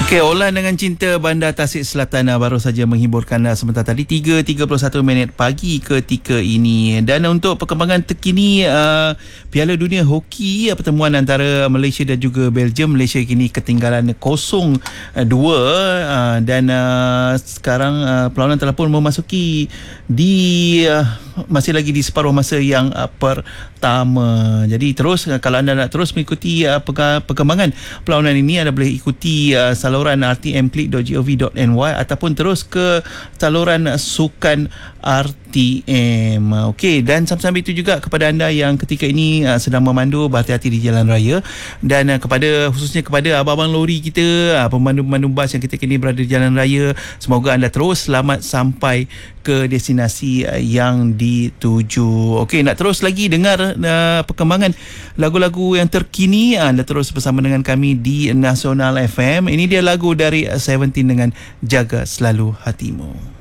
Okey, Olan dengan Cinta Bandar Tasik Selatan baru saja menghiburkan sebentar tadi 3.31 minit pagi ketika ini. Dan untuk perkembangan terkini Piala Dunia Hoki, pertemuan antara Malaysia dan juga Belgium, Malaysia kini ketinggalan 0-2 dan sekarang perlawanan telah pun memasuki di masih lagi di separuh masa yang pertama. Jadi terus kalau anda nak terus mengikuti perkembangan perlawanan ini, anda boleh ikuti saluran rtmclick.gov.ny ataupun terus ke saluran sukan RTM. Okey, dan sambil itu juga kepada anda yang ketika ini sedang memandu, berhati-hati di jalan raya, dan khususnya kepada abang-abang lori kita, pemandu-pemandu bas yang ketika ini berada di jalan raya, semoga anda terus selamat sampai ke destinasi yang dituju. Okey, nak terus lagi dengar perkembangan lagu-lagu yang terkini, anda terus bersama dengan kami di Nasional FM. Ini dia lagu dari Seventeen dengan Jaga Selalu Hatimu.